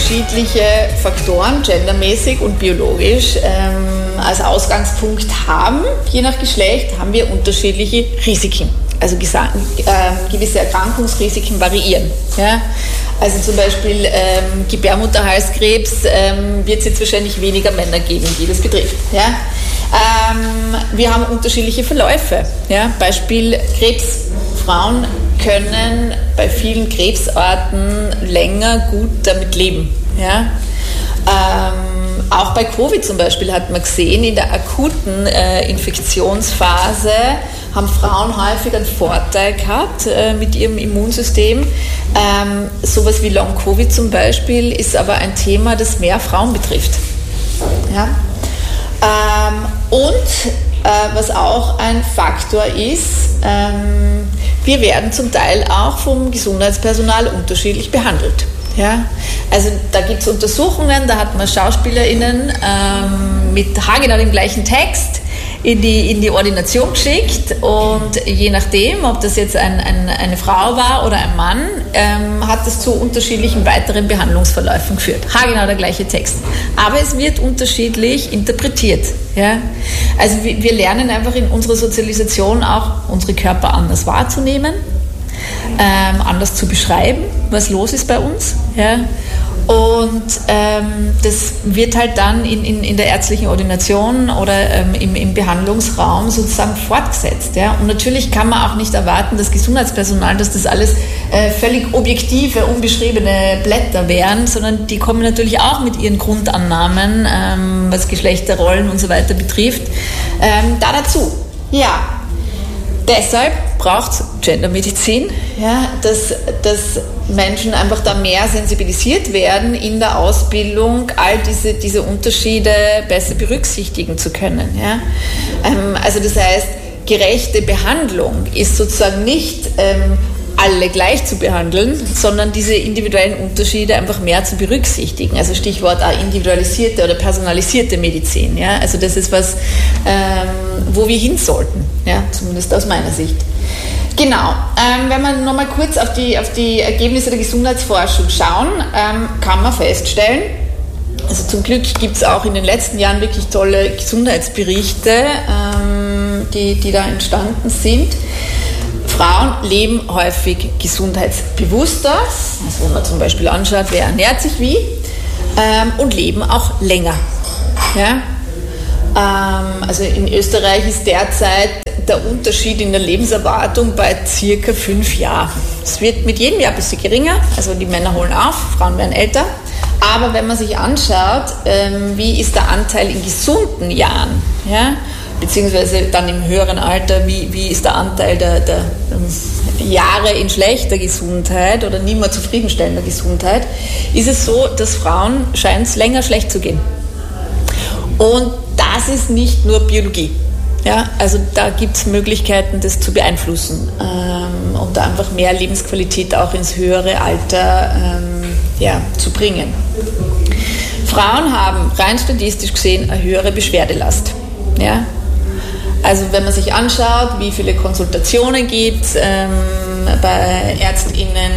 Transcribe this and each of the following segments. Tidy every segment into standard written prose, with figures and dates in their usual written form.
unterschiedliche Faktoren, gendermäßig und biologisch, als Ausgangspunkt haben. Je nach Geschlecht haben wir unterschiedliche Risiken. Also gewisse Erkrankungsrisiken variieren. Ja? Also zum Beispiel Gebärmutterhalskrebs wird es jetzt wahrscheinlich weniger Männer geben, die das betrifft. Ja? Wir haben unterschiedliche Verläufe. Ja? Beispiel Krebs. Frauen können bei vielen Krebsarten länger gut damit leben. Ja? Auch bei Covid zum Beispiel hat man gesehen, in der akuten Infektionsphase haben Frauen häufig einen Vorteil gehabt mit ihrem Immunsystem. Sowas wie Long-Covid zum Beispiel ist aber ein Thema, das mehr Frauen betrifft. Ja? Was auch ein Faktor ist, wir werden zum Teil auch vom Gesundheitspersonal unterschiedlich behandelt. Ja? Also da gibt es Untersuchungen, da hat man SchauspielerInnen mit haargenau dem gleichen Text in die Ordination geschickt und je nachdem, ob das jetzt eine Frau war oder ein Mann, hat es zu unterschiedlichen weiteren Behandlungsverläufen geführt. Haargenau der gleiche Text. Aber es wird unterschiedlich interpretiert. Ja? Also wir lernen einfach in unserer Sozialisation auch, unsere Körper anders wahrzunehmen, anders zu beschreiben, was los ist bei uns. Ja? Und das wird halt dann in der ärztlichen Ordination oder im Behandlungsraum sozusagen fortgesetzt. Ja? Und natürlich kann man auch nicht erwarten, dass Gesundheitspersonal, dass das alles völlig objektive, unbeschriebene Blätter wären, sondern die kommen natürlich auch mit ihren Grundannahmen, was Geschlechterrollen und so weiter betrifft, da dazu. Ja. Deshalb braucht es Gendermedizin, ja, dass Menschen einfach da mehr sensibilisiert werden in der Ausbildung, all diese Unterschiede besser berücksichtigen zu können. Ja. Also das heißt, gerechte Behandlung ist sozusagen nicht alle gleich zu behandeln, sondern diese individuellen Unterschiede einfach mehr zu berücksichtigen. Also Stichwort auch individualisierte oder personalisierte Medizin. Ja? Also das ist was, wo wir hin sollten, ja? Zumindest aus meiner Sicht. Genau, wenn wir nochmal kurz auf die Ergebnisse der Gesundheitsforschung schauen, kann man feststellen, also zum Glück gibt es auch in den letzten Jahren wirklich tolle Gesundheitsberichte, die da entstanden sind. Frauen leben häufig gesundheitsbewusster, also wenn man zum Beispiel anschaut, wer ernährt sich wie, und leben auch länger. Ja? Also in Österreich ist derzeit der Unterschied in der Lebenserwartung bei circa 5 Jahren. Es wird mit jedem Jahr ein bisschen geringer, also die Männer holen auf, Frauen werden älter. Aber wenn man sich anschaut, wie ist der Anteil in gesunden Jahren, ja? Beziehungsweise dann im höheren Alter, wie ist der Anteil der Jahre in schlechter Gesundheit oder nicht mehr zufriedenstellender Gesundheit, ist es so, dass Frauen scheint es länger schlecht zu gehen. Und das ist nicht nur Biologie. Ja, also da gibt es Möglichkeiten, das zu beeinflussen und da einfach mehr Lebensqualität auch ins höhere Alter zu bringen. Frauen haben rein statistisch gesehen eine höhere Beschwerdelast. Ja? Also wenn man sich anschaut, wie viele Konsultationen gibt es bei ÄrztInnen,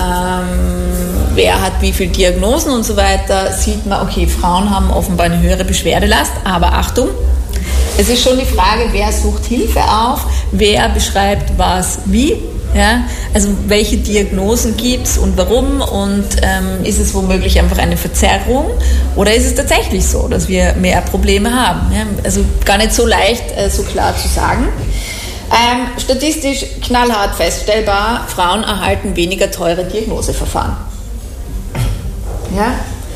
wer hat wie viele Diagnosen und so weiter, sieht man, okay, Frauen haben offenbar eine höhere Beschwerdelast, aber Achtung, es ist schon die Frage, wer sucht Hilfe auf, wer beschreibt was wie. Ja, also welche Diagnosen gibt es und warum und ist es womöglich einfach eine Verzerrung oder ist es tatsächlich so, dass wir mehr Probleme haben? Ja, also gar nicht so leicht, so klar zu sagen. Statistisch knallhart feststellbar, Frauen erhalten weniger teure Diagnoseverfahren. Ja?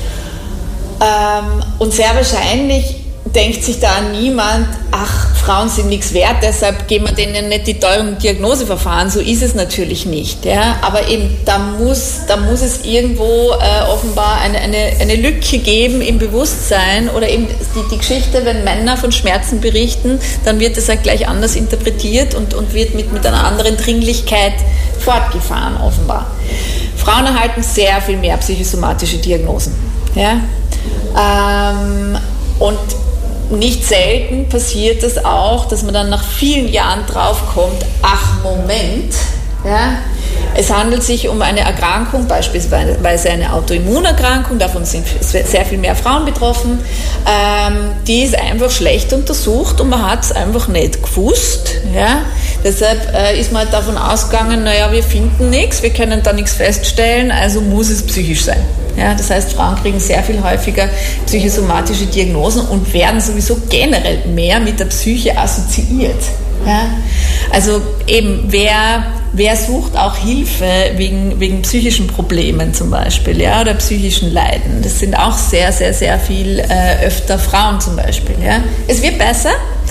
Und sehr wahrscheinlich denkt sich da niemand, ach, Frauen sind nichts wert, deshalb geben wir denen nicht die teuren Diagnoseverfahren. So ist es natürlich nicht. Ja? Aber eben, da muss es irgendwo offenbar eine Lücke geben im Bewusstsein oder eben die Geschichte, wenn Männer von Schmerzen berichten, dann wird das halt gleich anders interpretiert und wird mit einer anderen Dringlichkeit fortgefahren, offenbar. Frauen erhalten sehr viel mehr psychosomatische Diagnosen. Ja? Und nicht selten passiert das auch, dass man dann nach vielen Jahren draufkommt, ach Moment, ja, Es handelt sich um eine Erkrankung, beispielsweise eine Autoimmunerkrankung, davon sind sehr viel mehr Frauen betroffen. Die ist einfach schlecht untersucht und man hat es einfach nicht gewusst. Ja? Deshalb ist man halt davon ausgegangen, naja, wir finden nichts, wir können da nichts feststellen, also muss es psychisch sein. Ja? Das heißt, Frauen kriegen sehr viel häufiger psychosomatische Diagnosen und werden sowieso generell mehr mit der Psyche assoziiert. Ja? Also eben, wer sucht auch Hilfe wegen psychischen Problemen zum Beispiel, ja, oder psychischen Leiden? Das sind auch sehr, sehr, sehr viel öfter Frauen zum Beispiel. Ja. Es wird besser,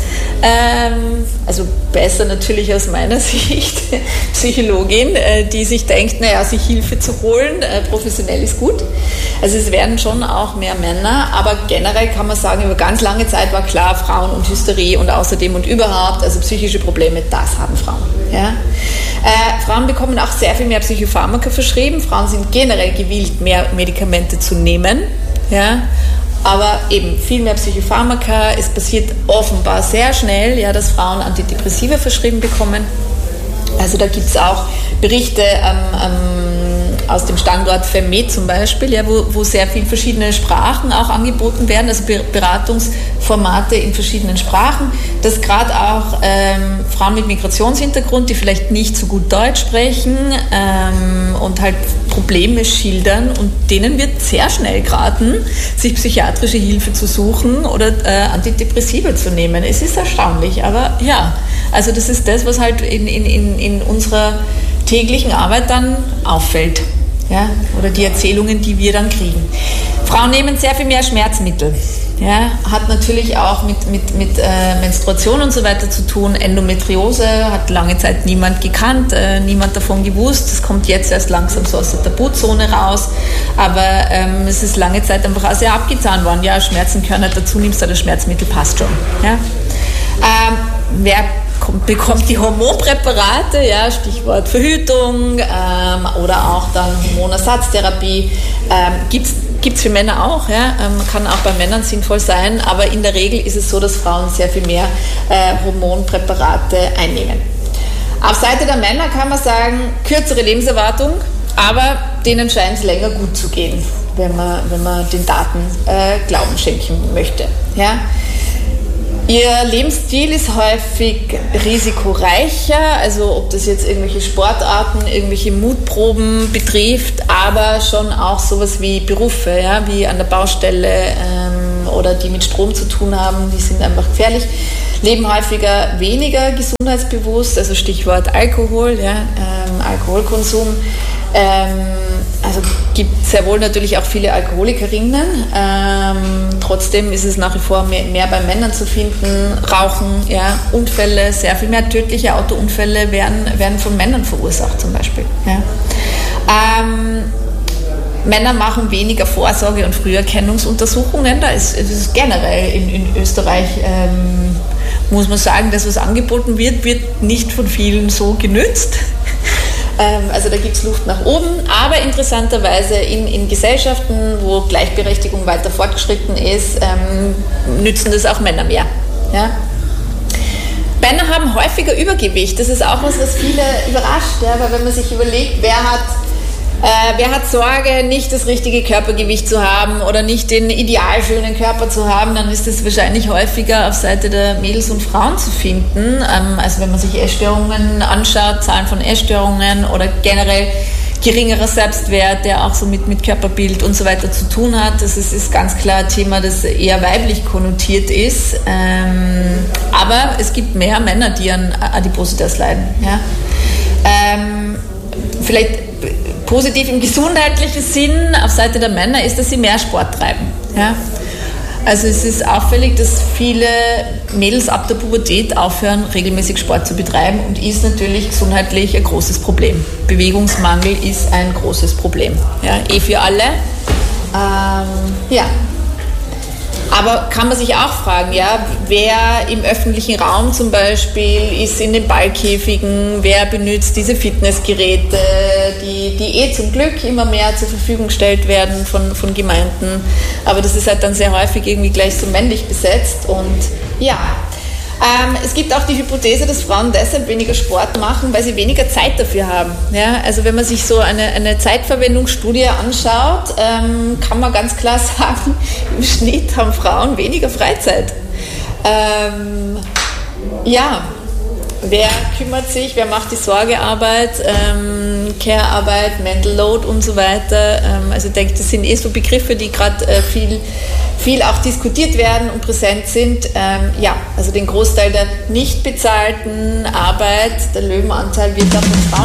also besser natürlich aus meiner Sicht, Psychologin, die sich denkt, naja, sich Hilfe zu holen, professionell ist gut. Also es werden schon auch mehr Männer, aber generell kann man sagen, über ganz lange Zeit war klar, Frauen und Hysterie und außerdem und überhaupt, also psychische Probleme, das haben Frauen. Ja. Frauen bekommen auch sehr viel mehr Psychopharmaka verschrieben. Frauen sind generell gewillt, mehr Medikamente zu nehmen. Ja. Aber eben viel mehr Psychopharmaka. Es passiert offenbar sehr schnell, ja, dass Frauen Antidepressiva verschrieben bekommen. Also da gibt es auch Berichte aus dem Standort Vermed zum Beispiel, ja, wo sehr viele verschiedene Sprachen auch angeboten werden, also Beratungsformate in verschiedenen Sprachen, dass gerade auch Frauen mit Migrationshintergrund, die vielleicht nicht so gut Deutsch sprechen und halt Probleme schildern, und denen wird sehr schnell geraten, sich psychiatrische Hilfe zu suchen oder Antidepressiva zu nehmen. Es ist erstaunlich, aber ja, also das ist das, was halt in unserer täglichen Arbeit dann auffällt. Ja, oder die Erzählungen, die wir dann kriegen. Frauen nehmen sehr viel mehr Schmerzmittel. Ja, hat natürlich auch mit Menstruation und so weiter zu tun. Endometriose hat lange Zeit niemand gekannt, niemand davon gewusst. Es kommt jetzt erst langsam so aus der Tabuzone raus. Aber es ist lange Zeit einfach auch sehr abgetan worden. Ja, Schmerzen gehören nicht dazu, nimmst du das Schmerzmittel, passt schon. Ja. Wer bekommt die Hormonpräparate, ja, Stichwort Verhütung oder auch dann Hormonersatztherapie, gibt's für Männer auch, ja, kann auch bei Männern sinnvoll sein, aber in der Regel ist es so, dass Frauen sehr viel mehr Hormonpräparate einnehmen. Auf Seite der Männer kann man sagen, kürzere Lebenserwartung, aber denen scheint es länger gut zu gehen, wenn man den Daten Glauben schenken möchte. Ja. Ihr Lebensstil ist häufig risikoreicher, also ob das jetzt irgendwelche Sportarten, irgendwelche Mutproben betrifft, aber schon auch sowas wie Berufe, ja, wie an der Baustelle oder die mit Strom zu tun haben, die sind einfach gefährlich. Leben häufiger weniger gesundheitsbewusst, also Stichwort Alkohol, ja, Alkoholkonsum. Also gibt sehr wohl natürlich auch viele Alkoholikerinnen. Trotzdem ist es nach wie vor mehr bei Männern zu finden. Rauchen, ja, Unfälle, sehr viel mehr tödliche Autounfälle werden von Männern verursacht zum Beispiel. Ja. Männer machen weniger Vorsorge- und Früherkennungsuntersuchungen. Da ist generell in Österreich, muss man sagen, das, was angeboten wird nicht von vielen so genützt. Also da gibt es Luft nach oben, aber interessanterweise in Gesellschaften, wo Gleichberechtigung weiter fortgeschritten ist, nützen das auch Männer mehr. Ja? Männer haben häufiger Übergewicht, das ist auch was viele überrascht, ja? Weil wenn man sich überlegt, wer hat Sorge, nicht das richtige Körpergewicht zu haben oder nicht den ideal schönen Körper zu haben, dann ist das wahrscheinlich häufiger auf Seite der Mädels und Frauen zu finden. Also wenn man sich Essstörungen anschaut, Zahlen von Essstörungen oder generell geringerer Selbstwert, der auch so mit Körperbild und so weiter zu tun hat. Das ist ganz klar ein Thema, das eher weiblich konnotiert ist. Aber es gibt mehr Männer, die an Adipositas leiden. Ja? Vielleicht positiv im gesundheitlichen Sinn auf Seite der Männer ist, dass sie mehr Sport treiben. Ja? Also es ist auffällig, dass viele Mädels ab der Pubertät aufhören, regelmäßig Sport zu betreiben, und ist natürlich gesundheitlich ein großes Problem. Bewegungsmangel ist ein großes Problem. Ja, für alle. Ja. Aber kann man sich auch fragen, ja, wer im öffentlichen Raum zum Beispiel ist in den Ballkäfigen, wer benutzt diese Fitnessgeräte, die zum Glück immer mehr zur Verfügung gestellt werden von Gemeinden. Aber das ist halt dann sehr häufig irgendwie gleich so männlich besetzt. Und ja, Es gibt auch die Hypothese, dass Frauen deshalb weniger Sport machen, weil sie weniger Zeit dafür haben. Ja, also wenn man sich so eine Zeitverwendungsstudie anschaut, kann man ganz klar sagen, im Schnitt haben Frauen weniger Freizeit. Wer kümmert sich, wer macht die Sorgearbeit, Care-Arbeit, Mental Load und so weiter. Also ich denke, das sind so Begriffe, die gerade viel auch diskutiert werden und präsent sind. Also den Großteil der nicht bezahlten Arbeit, der Löwenanteil wird dann von Frauen